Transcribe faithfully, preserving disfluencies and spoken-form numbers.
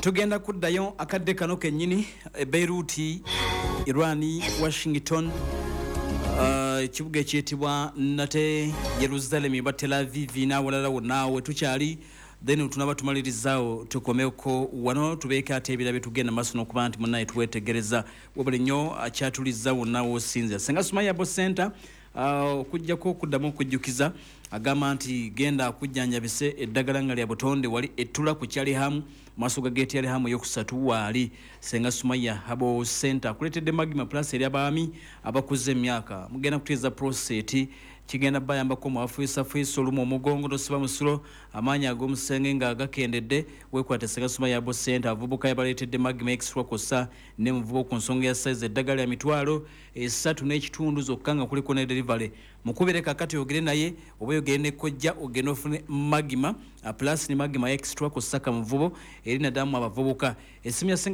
tugenda kuddayo akadde kano kennyini e Beirut, Iran, Washington, ekibuga uh, ekiyitibwa nate Jerusalem ba Tel Aviv n'awalala wonna we tukyali then tunaba tumalirizaawo tukomeko wano tubeeka ate ebirabye tugenda maaso n'okuba nti munnaye tuwetegereza wabula nnyo akyatulizza wonna w'osinza Senga Sumaya Bo Center okujjako uh, okuddamu okujjukiza agamba nti genda akujjanjabise eddagala nga lya butonde wali ettula ku kyali hamu maaso ga geeti yali hamu yokusatu waali Senga Sumaya Bo Center akuleetedde Magima Plus eri abaami abakuze emyaka mugenda kuteeza prostate kigenda bayambako mwafuisa fuisa olumu omugongo tosiba musulo amaanyi ag'omusenge nga agakendedde wekwate Senga Sumaya Bo Center avubuka yabaleetedde Magima Extra kosa ne muvubo ku nsonga ya size eddagala ya mitwalo esatu n'ekitundu zokka nga kuliko ne delivery mukubire kakati ogere naye oba ogere ne kojja ogenda ofune Magima Plus ne Magima Extra kosa ka muvubo eri nadamu abavubuka esimu ya